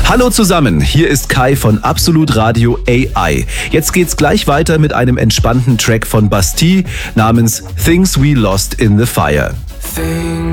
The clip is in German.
Hallo zusammen, hier ist Kai von Absolut Radio AI. Jetzt geht's gleich weiter mit einem entspannten Track von Bastille namens Things We Lost in the Fire.